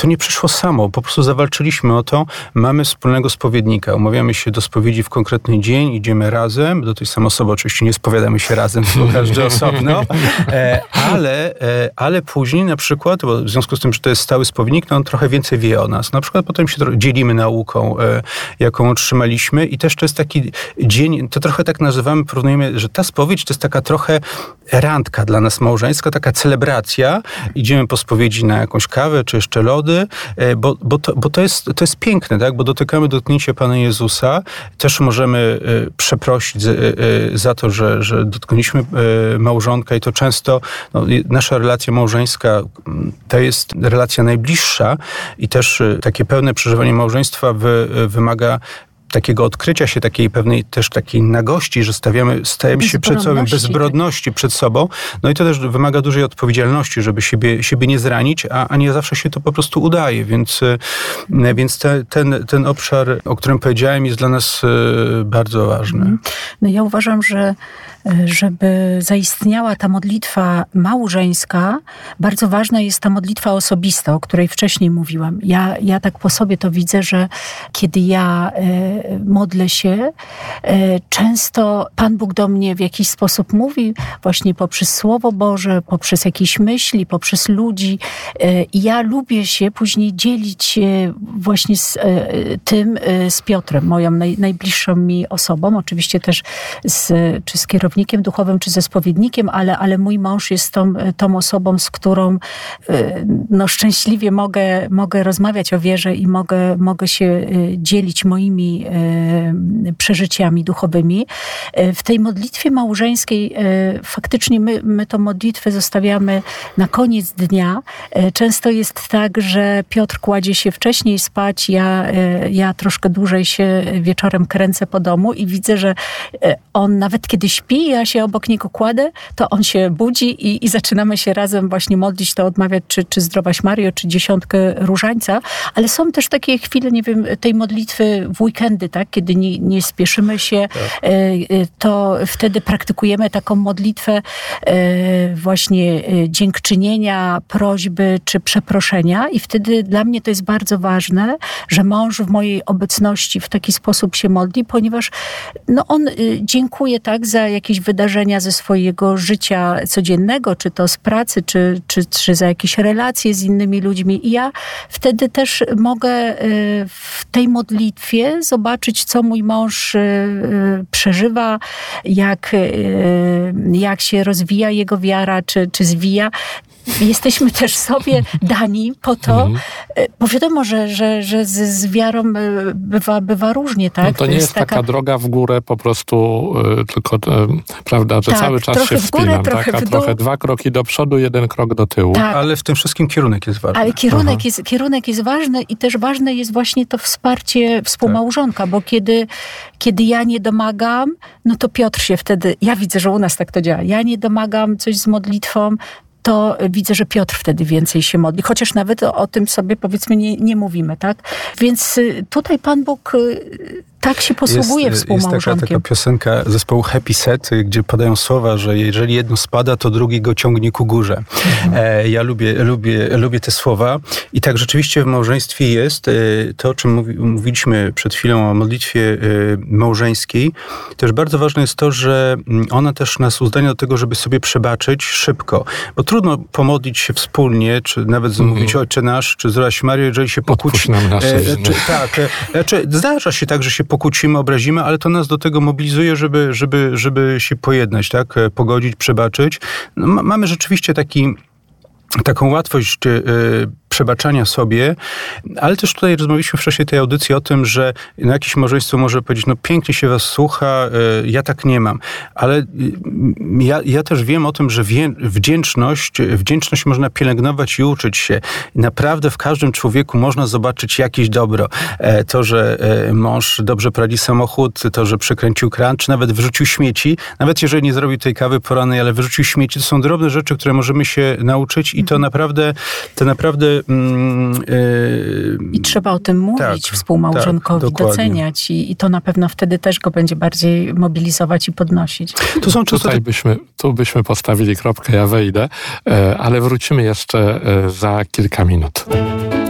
to nie przyszło samo. Po prostu zawalczyliśmy o to. Mamy wspólnego spowiednika. Umawiamy się do spowiedzi w konkretny dzień, idziemy razem. Do tej samej osoby oczywiście nie spowiadamy się razem, tylko każdy osobno. Ale później na przykład, bo w związku z tym, że to jest stały spowiednik, on trochę więcej wie o nas. Na przykład potem się dzielimy nauką, jaką otrzymaliśmy i też to jest taki dzień, to trochę tak nazywamy, porównujemy, że ta spowiedź to jest taka trochę randka dla nas małżeńska, taka celebracja. Idziemy po spowiedzi na jakąś kawę, czy jeszcze lody, bo to jest piękne, tak? Bo dotykamy dotknięcia Pana Jezusa. Też możemy przeprosić za to, że dotknęliśmy małżonka i to często nasza relacja małżeńska to jest relacja najbliższa i też takie pełne przeżywanie małżeństwa wymaga takiego odkrycia się, takiej pewnej też takiej nagości, że stajemy się przed sobą, bezbrodności przed sobą. No i to też wymaga dużej odpowiedzialności, żeby siebie nie zranić, a nie zawsze się to po prostu udaje. Więc ten obszar, o którym powiedziałem, jest dla nas bardzo ważny. No ja uważam, że żeby zaistniała ta modlitwa małżeńska, bardzo ważna jest ta modlitwa osobista, o której wcześniej mówiłam. Ja tak po sobie to widzę, że kiedy ja modlę się, często Pan Bóg do mnie w jakiś sposób mówi, właśnie poprzez Słowo Boże, poprzez jakieś myśli, poprzez ludzi. I ja lubię się później dzielić właśnie z Piotrem, moją najbliższą mi osobą, oczywiście też czy z kierownikiem duchowym, czy ze spowiednikiem, ale mój mąż jest tą osobą, z którą szczęśliwie mogę rozmawiać o wierze i mogę się dzielić moimi przeżyciami duchowymi. W tej modlitwie małżeńskiej faktycznie my tą modlitwę zostawiamy na koniec dnia. Często jest tak, że Piotr kładzie się wcześniej spać, ja troszkę dłużej się wieczorem kręcę po domu i widzę, że on nawet kiedy śpi, ja się obok niego kładę, to on się budzi i zaczynamy się razem właśnie modlić, to odmawiać czy Zdrowaś Maryjo, czy 10 Różańca, ale są też takie chwile, nie wiem, tej modlitwy w weekendy, tak, kiedy nie spieszymy się, to wtedy praktykujemy taką modlitwę właśnie dziękczynienia, prośby, czy przeproszenia i wtedy dla mnie to jest bardzo ważne, że mąż w mojej obecności w taki sposób się modli, ponieważ on dziękuję tak za jakieś wydarzenia ze swojego życia codziennego, czy to z pracy, czy za jakieś relacje z innymi ludźmi. I ja wtedy też mogę w tej modlitwie zobaczyć, co mój mąż przeżywa, jak się rozwija jego wiara, czy zwija. Jesteśmy też sobie dani po to, bo wiadomo, że z wiarą bywa różnie, tak? No to nie jest taka droga w górę po prostu, tylko prawda, że cały czas się wspinam, tak? A trochę 2 kroki do przodu, 1 krok do tyłu. Tak. Ale w tym wszystkim kierunek jest ważny. Ale kierunek jest ważny i też ważne jest właśnie to wsparcie współmałżonka, bo kiedy ja nie domagam, no to Piotr się wtedy, ja widzę, że u nas tak to działa, ja nie domagam coś z modlitwą, to widzę, że Piotr wtedy więcej się modli. Chociaż nawet o tym sobie powiedzmy nie mówimy, tak? Więc tutaj Pan Bóg tak się posługuje współmałżonkiem. Jest taka piosenka zespołu Happy Set, gdzie padają słowa, że jeżeli jedno spada, to drugi go ciągnie ku górze. Ja lubię te słowa. I tak rzeczywiście w małżeństwie jest to, o czym mówiliśmy przed chwilą o modlitwie małżeńskiej. Też bardzo ważne jest to, że ona też nas uzdalnia do tego, żeby sobie przebaczyć szybko. Bo trudno pomodlić się wspólnie, czy nawet mówić Ojcze Nasz, czy Zdrowaś Maryjo, jeżeli się pokłócimy. Zdarza się tak, że się pokłócimy, obrazimy, ale to nas do tego mobilizuje, żeby się pojednać, tak? Pogodzić, przebaczyć. Mamy rzeczywiście taką łatwość przebaczania sobie, ale też tutaj rozmawialiśmy w czasie tej audycji o tym, że jakieś małżeństwo może powiedzieć, pięknie się was słucha, ja tak nie mam. Ale ja też wiem o tym, że wdzięczność można pielęgnować i uczyć się. Naprawdę w każdym człowieku można zobaczyć jakieś dobro. To, że mąż dobrze prowadzi samochód, to, że przekręcił kran, czy nawet wyrzucił śmieci. Nawet jeżeli nie zrobił tej kawy porannej, ale wyrzucił śmieci, to są drobne rzeczy, które możemy się nauczyć i to naprawdę i trzeba o tym mówić współmałżonkowi, doceniać i to na pewno wtedy też go będzie bardziej mobilizować i podnosić. Tu byśmy postawili kropkę, ja wejdę, ale wrócimy jeszcze za kilka minut.